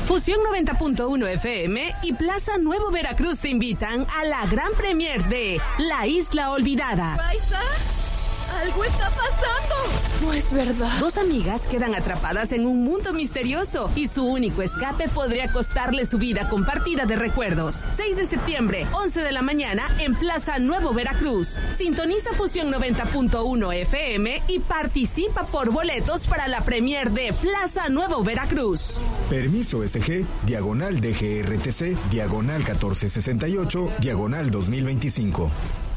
Fusión 90.1 FM y Plaza Nuevo Veracruz te invitan a la gran premier de La Isla Olvidada. ¿Paisa? ¡Algo está pasando! No es verdad. Dos amigas quedan atrapadas en un mundo misterioso y su único escape podría costarle su vida compartida de recuerdos. 6 de septiembre, 11 de la mañana, en Plaza Nuevo Veracruz. Sintoniza Fusión 90.1 FM y participa por boletos para la premier de Plaza Nuevo Veracruz. Permiso SG, diagonal DGRTC, diagonal 1468, diagonal 2025.